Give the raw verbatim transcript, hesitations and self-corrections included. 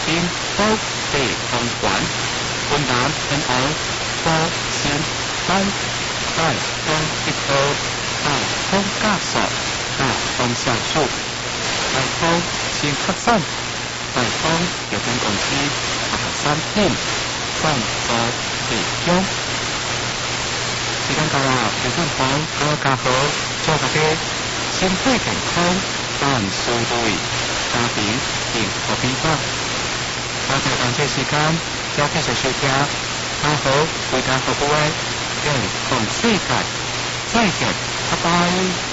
天高地同管，困难恩爱多先单大方一头大方加索大方上树大方先克山大方有间公司大山天上高地中时間到啦，要分享各家好，祝大家身體健康，萬事如意，家庭幸福美滿。多謝感謝時間，再繼續收聽，家好為大家服務嘅健康世界，再見，拜拜。